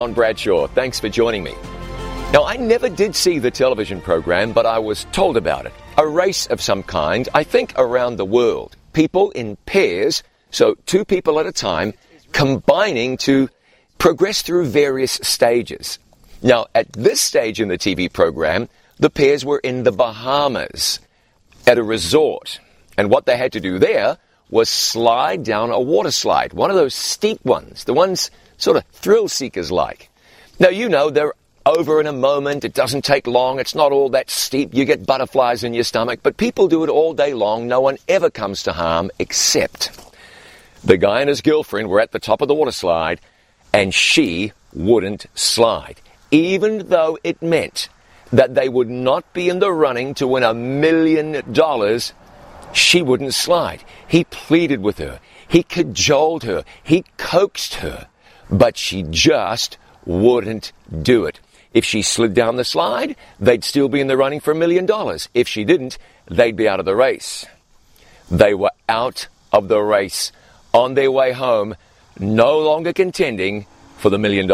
on Bradshaw. Thanks for joining me. Now, I never did see the television program, but I was told about it. A race of some kind, I think around the world. People in pairs, so 2 people at a time, combining to progress through various stages. Now, at this stage in the TV program, the pairs were in the Bahamas at a resort. And what they had to do there was slide down a water slide, one of those steep ones, the ones sort of thrill seekers like. Now, you know, they're over in a moment. It doesn't take long. It's not all that steep. You get butterflies in your stomach, but people do it all day long. No one ever comes to harm except the guy and his girlfriend were at the top of the water slide, and she wouldn't slide, even though it meant that they would not be in the running to win $1 million. She wouldn't slide. He pleaded with her. He cajoled her. He coaxed her. But she just wouldn't do it. If she slid down the slide, they'd still be in the running for $1 million. If she didn't, they'd be out of the race. They were out of the race, on their way home, no longer contending for the $1 million.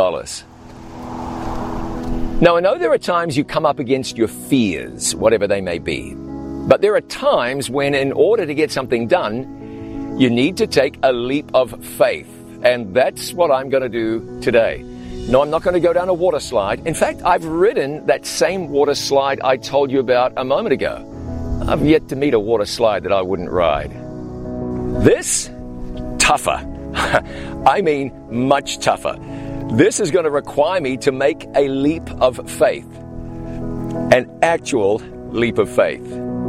Now, I know there are times you come up against your fears, whatever they may be. But there are times when, in order to get something done, you need to take a leap of faith. And that's what I'm going to do today. No, I'm not going to go down a water slide. In fact, I've ridden that same water slide I told you about a moment ago. I've yet to meet a water slide that I wouldn't ride. This? Tougher. I mean, much tougher. This is going to require me to make a leap of faith. An actual leap of faith.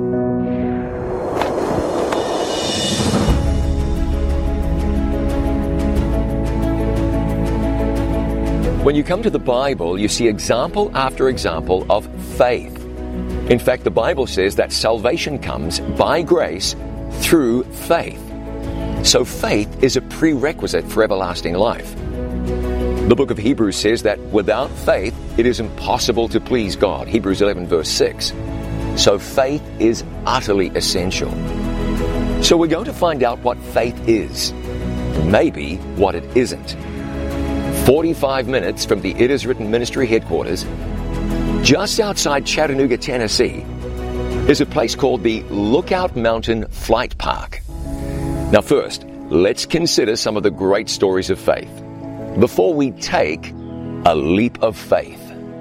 When you come to the Bible, you see example after example of faith. In fact, the Bible says that salvation comes by grace through faith. So faith is a prerequisite for everlasting life. The book of Hebrews says that without faith, it is impossible to please God. Hebrews 11 verse 6. So faith is utterly essential. So we're going to find out what faith is. Maybe what it isn't. 45 minutes from the It Is Written Ministry headquarters, just outside Chattanooga, Tennessee, is a place called the Lookout Mountain Flight Park. Now first, let's consider some of the great stories of faith before we take a leap of faith.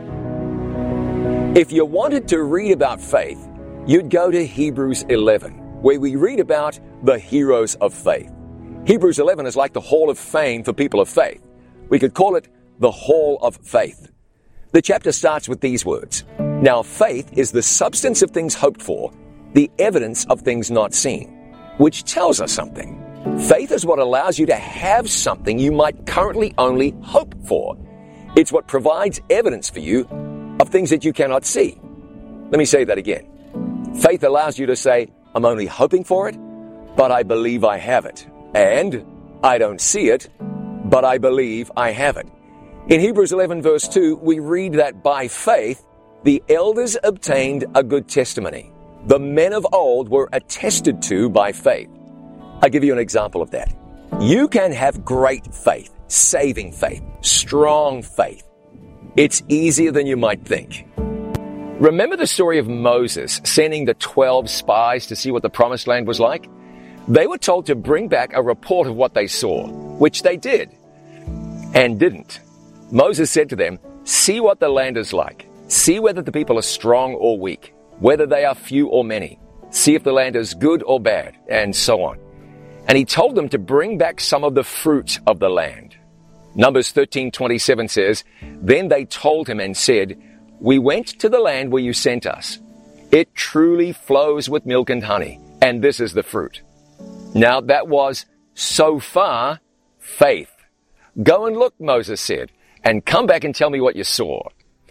If you wanted to read about faith, you'd go to Hebrews 11, where we read about the heroes of faith. Hebrews 11 is like the Hall of Fame for people of faith. We could call it the Hall of Faith. The chapter starts with these words. Now faith is the substance of things hoped for, the evidence of things not seen, which tells us something. Faith is what allows you to have something you might currently only hope for. It's what provides evidence for you of things that you cannot see. Let me say that again. Faith allows you to say, I'm only hoping for it, but I believe I have it. And I don't see it, but I believe I have it. In Hebrews 11 verse 2, we read that by faith, the elders obtained a good testimony. The men of old were attested to by faith. I'll give you an example of that. You can have great faith, saving faith, strong faith. It's easier than you might think. Remember the story of Moses sending the 12 spies to see what the promised land was like? They were told to bring back a report of what they saw, which they did and didn't. Moses said to them, see what the land is like. See whether the people are strong or weak, whether they are few or many. See if the land is good or bad, and so on. And he told them to bring back some of the fruit of the land. Numbers 13:27 says, then they told him and said, we went to the land where you sent us. It truly flows with milk and honey, and this is the fruit. Now that was, so far, faith. Go and look, Moses said, and come back and tell me what you saw.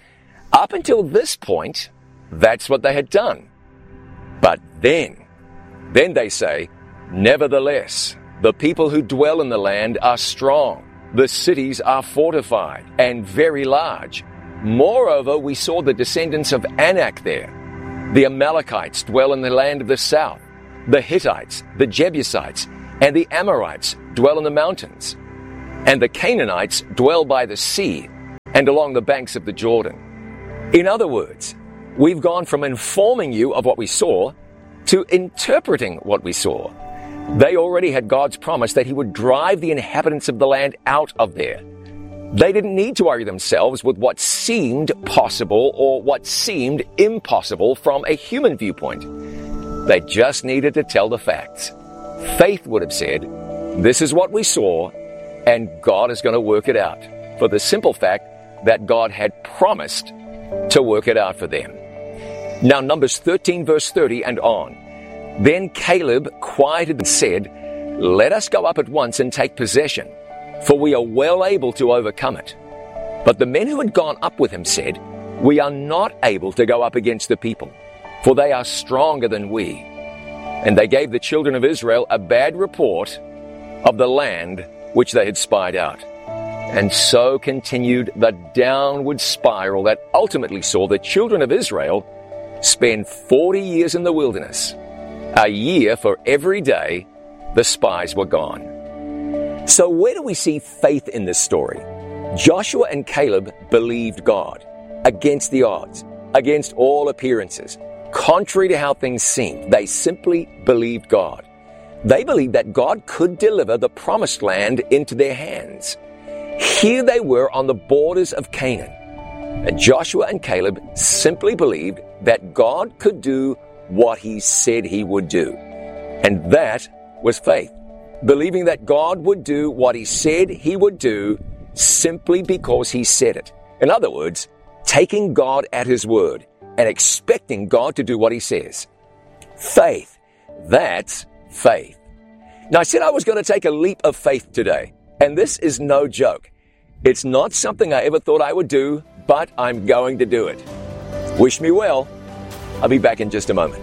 Up until this point, that's what they had done. But then they say, nevertheless, the people who dwell in the land are strong. The cities are fortified and very large. Moreover, we saw the descendants of Anak there. The Amalekites dwell in the land of the south. The Hittites, the Jebusites, and the Amorites dwell in the mountains. And the Canaanites dwell by the sea. and along the banks of the Jordan. In other words, we've gone from informing you of what we saw to interpreting what we saw. They already had God's promise that He would drive the inhabitants of the land out of there. They didn't need to worry themselves with what seemed possible or what seemed impossible from a human viewpoint. They just needed to tell the facts. Faith would have said, this is what we saw, and God is going to work it out, for the simple fact that God had promised to work it out for them. Now, Numbers 13, verse 30 and on. Then Caleb quieted and said, let us go up at once and take possession, for we are well able to overcome it. But the men who had gone up with him said, we are not able to go up against the people, for they are stronger than we. And they gave the children of Israel a bad report of the land which they had spied out. And so continued the downward spiral that ultimately saw the children of Israel spend 40 years in the wilderness, a year for every day the spies were gone. So where do we see faith in this story? Joshua and Caleb believed God against the odds, against all appearances. Contrary to how things seemed, they simply believed God. They believed that God could deliver the promised land into their hands. Here they were on the borders of Canaan. And Joshua and Caleb simply believed that God could do what He said He would do. And that was faith. Believing that God would do what He said He would do simply because He said it. In other words, taking God at His word and expecting God to do what He says. Faith. That's faith. Now, I said I was going to take a leap of faith today, and this is no joke. It's not something I ever thought I would do, but I'm going to do it. Wish me well. I'll be back in just a moment.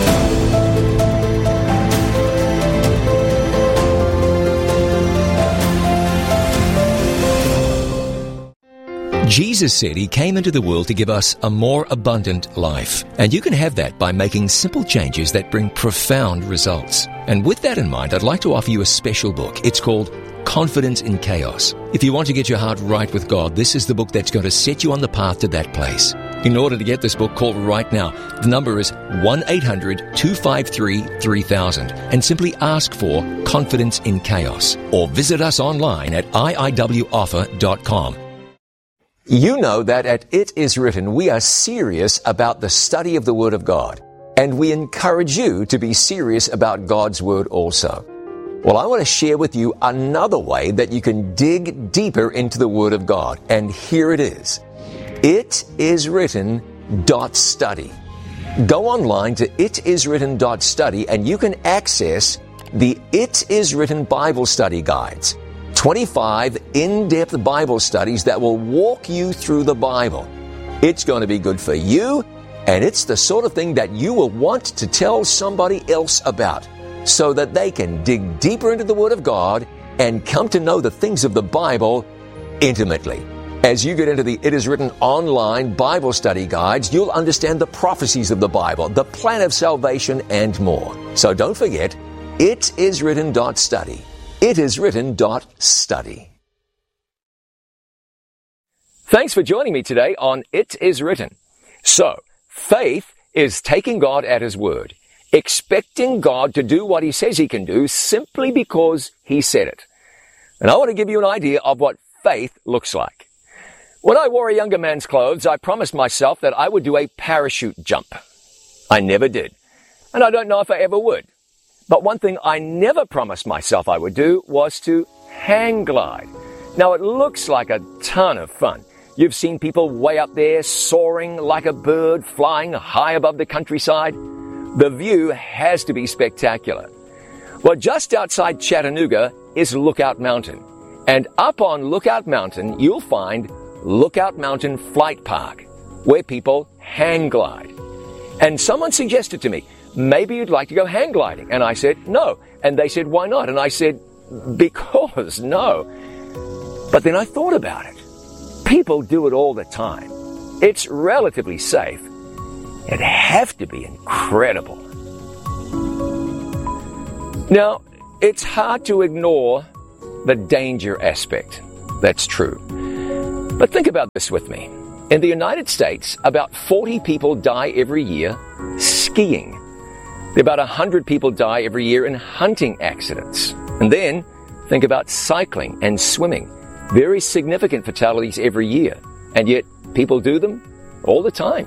Jesus said He came into the world to give us a more abundant life. And you can have that by making simple changes that bring profound results. And with that in mind, I'd like to offer you a special book. It's called Confidence in Chaos. If you want to get your heart right with God, this is the book that's going to set you on the path to that place. In order to get this book, call right now. The number is 1-800-253-3000 and simply ask for Confidence in Chaos. Or visit us online at iiwoffer.com. You know that at It Is Written, we are serious about the study of the Word of God. And we encourage you to be serious about God's Word also. Well, I want to share with you another way that you can dig deeper into the Word of God. And here it is. itiswritten.study. Go online to itiswritten.study and you can access the It Is Written Bible Study Guides. 25 in-depth Bible studies that will walk you through the Bible. It's going to be good for you, and it's the sort of thing that you will want to tell somebody else about so that they can dig deeper into the Word of God and come to know the things of the Bible intimately. As you get into the It Is Written online Bible study guides, you'll understand the prophecies of the Bible, the plan of salvation, and more. So don't forget, itiswritten.study. itiswritten.study. Thanks for joining me today on It Is Written. So, faith is taking God at His word, expecting God to do what He says He can do simply because He said it. And I want to give you an idea of what faith looks like. When I wore a younger man's clothes, I promised myself that I would do a parachute jump. I never did, and I don't know if I ever would. But one thing I never promised myself I would do was to hang glide. Now, it looks like a ton of fun. You've seen people way up there soaring like a bird flying high above the countryside. The view has to be spectacular. Well, just outside Chattanooga is Lookout Mountain. And up on Lookout Mountain, you'll find Lookout Mountain Flight Park, where people hang glide. And someone suggested to me, maybe you'd like to go hang gliding. And I said, no. And they said, why not? And I said, because no. But then I thought about it. People do it all the time. It's relatively safe. It'd have to be incredible. Now, it's hard to ignore the danger aspect. That's true. But think about this with me. In the United States, about 40 people die every year skiing. About 100 people die every year in hunting accidents. And then think about cycling and swimming. Very significant fatalities every year. And yet people do them all the time.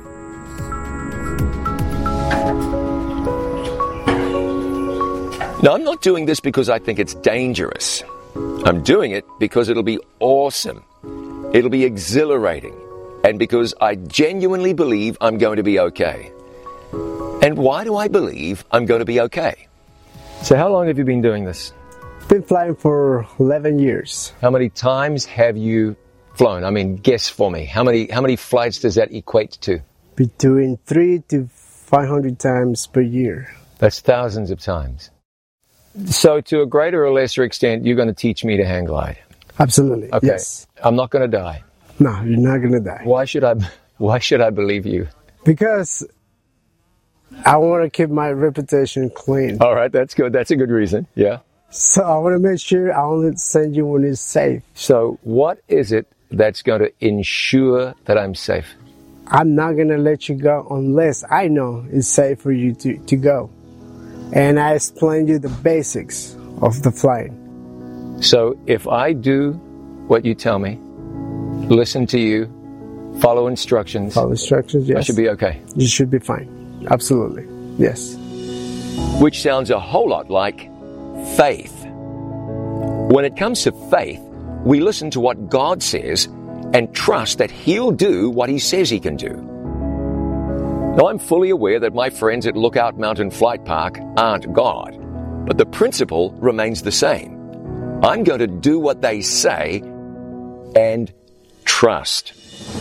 Now, I'm not doing this because I think it's dangerous. I'm doing it because it'll be awesome. It'll be exhilarating. And because I genuinely believe I'm going to be okay. And why do I believe I'm going to be okay? So how long have you been doing this? Been flying for 11 years. How many times have you flown? I mean, guess for me. How many flights does that equate to? Between 300 to 500 times per year. That's thousands of times. So to a greater or lesser extent, you're going to teach me to hang glide. Absolutely. Okay. Yes. I'm not going to die. No, you're not going to die. Why should I believe you? Because I want to keep my reputation clean. All right, that's good. That's a good reason. Yeah. So I want to make sure I only send you when it's safe. So what is it that's going to ensure that I'm safe? I'm not going to let you go unless I know it's safe for you to go. And I explain you the basics of the flying. So if I do what you tell me, listen to you, follow instructions. Follow instructions, yes. I should be okay. You should be fine. Absolutely. Yes. Which sounds a whole lot like faith. When it comes to faith, we listen to what God says and trust that He'll do what He says He can do. Now, I'm fully aware that my friends at Lookout Mountain Flight Park aren't God, but the principle remains the same. I'm going to do what they say and trust.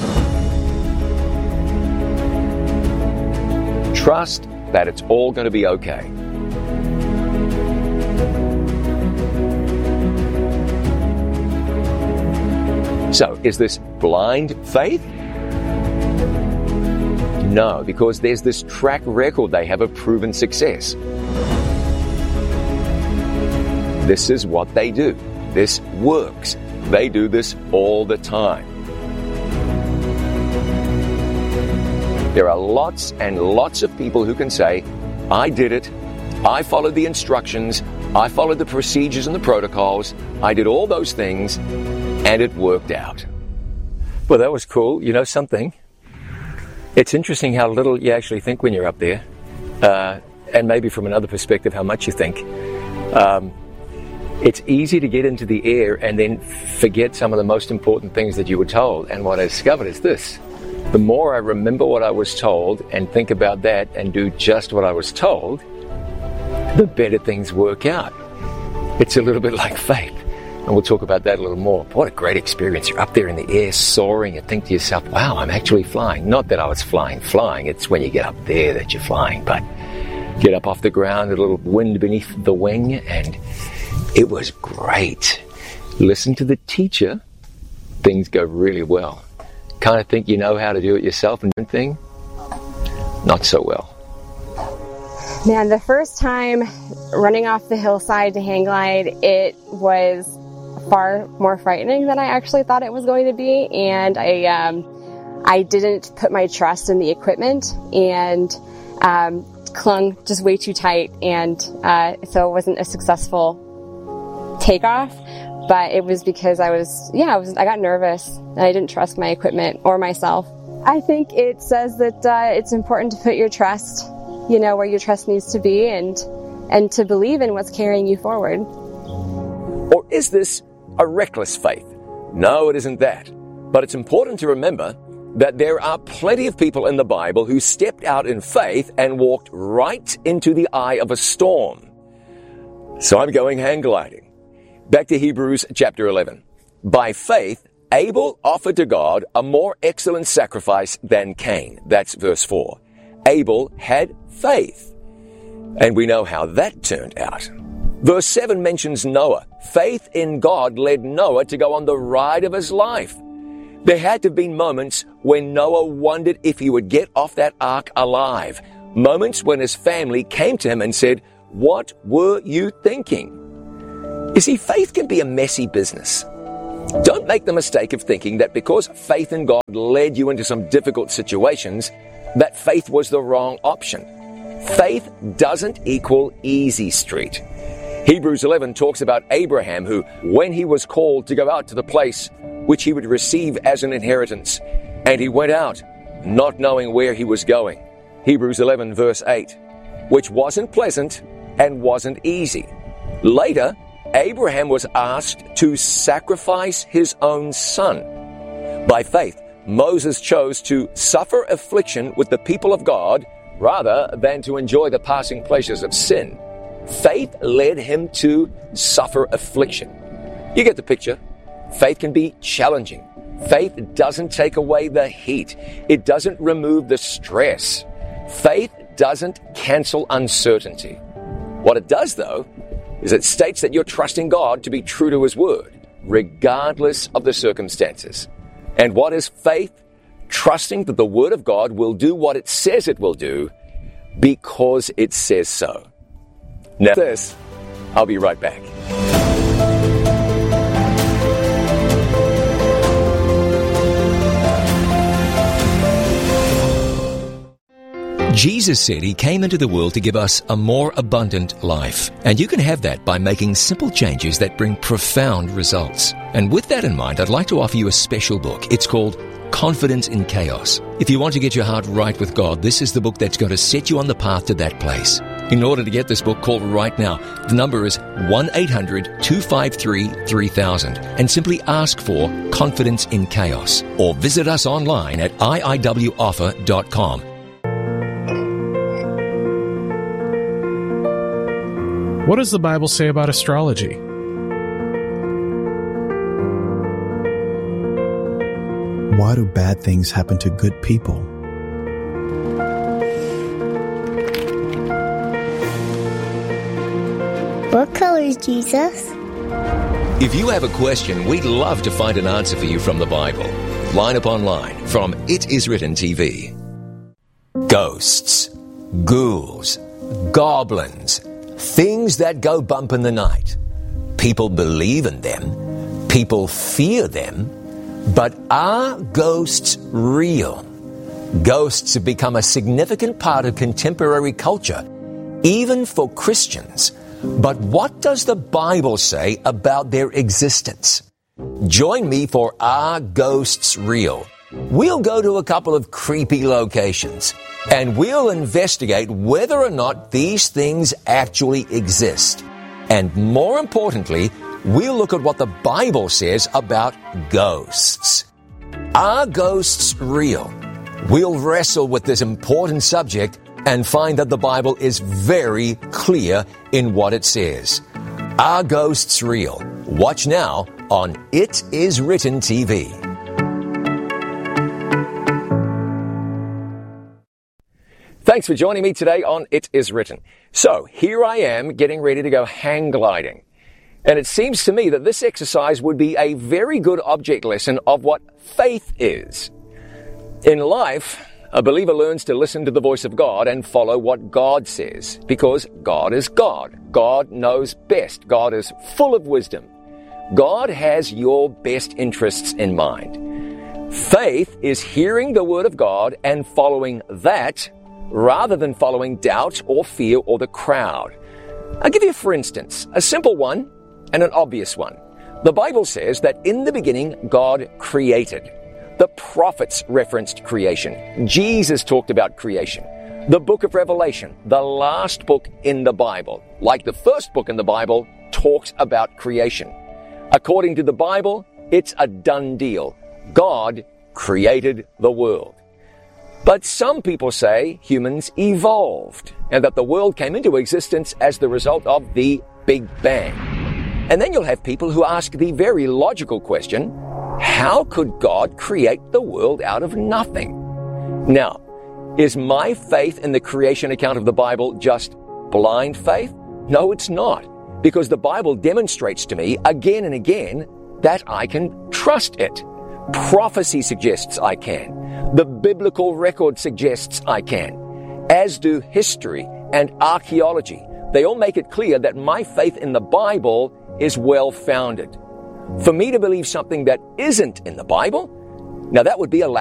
Trust that it's all going to be okay. So, is this blind faith? No, because there's this track record they have of proven success. This is what they do. This works. They do this all the time. There are lots and lots of people who can say, I did it, I followed the instructions, I followed the procedures and the protocols, I did all those things, and it worked out. Well, that was cool. You know something? It's interesting how little you actually think when you're up there, and maybe from another perspective, how much you think. It's easy to get into the air and then forget some of the most important things that you were told. And what I discovered is this. The more I remember what I was told and think about that and do just what I was told, the better things work out. It's a little bit like faith. And we'll talk about that a little more. What a great experience. You're up there in the air soaring and think to yourself, wow, I'm actually flying. Not that I was flying. It's when you get up there that you're flying. But get up off the ground, a little wind beneath the wing, and it was great. Listen to the teacher. Things go really well. Kind of think you know how to do it yourself and do thing? Not so well. Man, the first time running off the hillside to hang glide, it was far more frightening than I actually thought it was going to be. And I didn't put my trust in the equipment and clung just way too tight. And so it wasn't a successful takeoff. But it was because I got nervous and I didn't trust my equipment or myself. I think it says that it's important to put your trust, where your trust needs to be and to believe in what's carrying you forward. Or is this a reckless faith? No, it isn't that. But it's important to remember that there are plenty of people in the Bible who stepped out in faith and walked right into the eye of a storm. So I'm going hang gliding. Back to Hebrews chapter 11. By faith, Abel offered to God a more excellent sacrifice than Cain. That's verse 4. Abel had faith. And we know how that turned out. Verse 7 mentions Noah. Faith in God led Noah to go on the ride of his life. There had to have been moments when Noah wondered if he would get off that ark alive. Moments when his family came to him and said, "What were you thinking?" You see, faith can be a messy business. Don't make the mistake of thinking that because faith in God led you into some difficult situations, that faith was the wrong option. Faith doesn't equal easy street. Hebrews 11 talks about Abraham who, when he was called to go out to the place which he would receive as an inheritance, and he went out, not knowing where he was going. Hebrews 11 verse 8, which wasn't pleasant and wasn't easy. Later, Abraham was asked to sacrifice his own son. By faith, Moses chose to suffer affliction with the people of God rather than to enjoy the passing pleasures of sin. Faith led him to suffer affliction. You get the picture. Faith can be challenging. Faith doesn't take away the heat. It doesn't remove the stress. Faith doesn't cancel uncertainty. What it does, though, is it states that you're trusting God to be true to His Word, regardless of the circumstances. And what is faith? Trusting that the Word of God will do what it says it will do because it says so. Now this, I'll be right back. Jesus said He came into the world to give us a more abundant life. And you can have that by making simple changes that bring profound results. And with that in mind, I'd like to offer you a special book. It's called Confidence in Chaos. If you want to get your heart right with God, this is the book that's going to set you on the path to that place. In order to get this book, call right now. The number is 1-800-253-3000 and simply ask for Confidence in Chaos. Or visit us online at iiwoffer.com. What does the Bible say about astrology? Why do bad things happen to good people? What color is Jesus? If you have a question, we'd love to find an answer for you from the Bible. Line Upon Line from It Is Written TV. Ghosts, ghouls, goblins, things that go bump in the night. People believe in them. People fear them. But are ghosts real? Ghosts have become a significant part of contemporary culture, even for Christians. But what does the Bible say about their existence? Join me for Are Ghosts Real? We'll go to a couple of creepy locations, and we'll investigate whether or not these things actually exist. And more importantly, we'll look at what the Bible says about ghosts. Are ghosts real? We'll wrestle with this important subject and find that the Bible is very clear in what it says. Are ghosts real? Watch now on It Is Written TV. Thanks for joining me today on It Is Written. So, here I am getting ready to go hang gliding. And it seems to me that this exercise would be a very good object lesson of what faith is. In life, a believer learns to listen to the voice of God and follow what God says, because God is God. God knows best. God is full of wisdom. God has your best interests in mind. Faith is hearing the Word of God and following that rather than following doubt or fear or the crowd. I'll give you, for instance, a simple one and an obvious one. The Bible says that in the beginning, God created. The prophets referenced creation. Jesus talked about creation. The book of Revelation, the last book in the Bible, like the first book in the Bible, talks about creation. According to the Bible, it's a done deal. God created the world. But some people say humans evolved and that the world came into existence as the result of the Big Bang. And then you'll have people who ask the very logical question, how could God create the world out of nothing? Now, is my faith in the creation account of the Bible just blind faith? No, it's not, because the Bible demonstrates to me again and again that I can trust it. Prophecy suggests I can. The biblical record suggests I can, as do history and archaeology. They all make it clear that my faith in the Bible is well-founded. For me to believe something that isn't in the Bible, now that would be a